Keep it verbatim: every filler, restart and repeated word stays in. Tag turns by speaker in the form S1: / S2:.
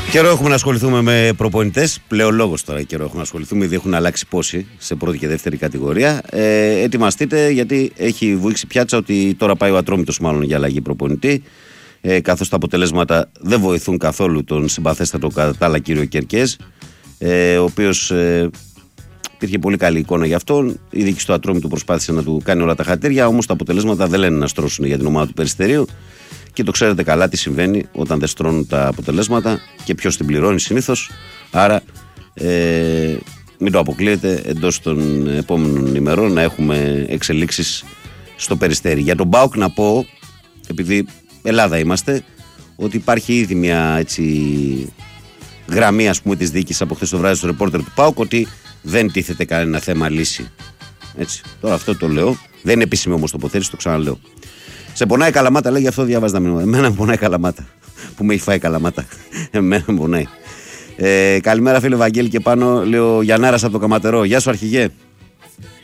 S1: Καιρό έχουμε να ασχοληθούμε με προπονητές. Πλέον λόγος τώρα καιρό έχουμε να ασχοληθούμε, ήδη έχουν αλλάξει πόσοι σε πρώτη και δεύτερη κατηγορία. Ε, ετοιμαστείτε, γιατί έχει βουήξει πιάτσα ότι τώρα πάει ο Ατρόμητος μάλλον για αλλαγή προπονητή. Ε, καθώς τα αποτελέσματα δεν βοηθούν καθόλου τον συμπαθέστατο κατά τα άλλα κύριο Κερκές, ε, ο οποίος ε, υπήρχε πολύ καλή εικόνα για αυτόν. Η διοίκηση του Ατρόμητου προσπάθησε να του κάνει όλα τα χατήρια, όμως τα αποτελέσματα δεν λένε να στρώσουν για την ομάδα του Περιστερίου. Και το ξέρετε καλά τι συμβαίνει όταν δεν στρώνουν τα αποτελέσματα και ποιος την πληρώνει συνήθως. Άρα ε, μην το αποκλείετε, εντός των επόμενων ημερών να έχουμε εξελίξεις στο Περιστέρι. Για τον ΠΑΟΚ να πω, επειδή Ελλάδα είμαστε, ότι υπάρχει ήδη μια έτσι γραμμή, ας πούμε, της διοίκησης από χθες το βράδυ στο ρεπόρτερ του ΠΑΟΚ, ότι δεν τίθεται κανένα θέμα λύση. Έτσι. Τώρα αυτό το λέω, δεν είναι επίσημη όμως τοποθέτηση, το ξαναλέω. Σε πονάει Καλαμάτα, λέει, γι' αυτό διαβάζει τα μηνύματα. Εμένα με πονάει Καλαμάτα. Που με έχει φάει Καλαμάτα. Εμένα με πονάει. Ε, καλημέρα, φίλε Βαγγέλη, και πάνω, λέει ο Γιαννάρας από το Καματερό. Γεια σου, αρχηγέ.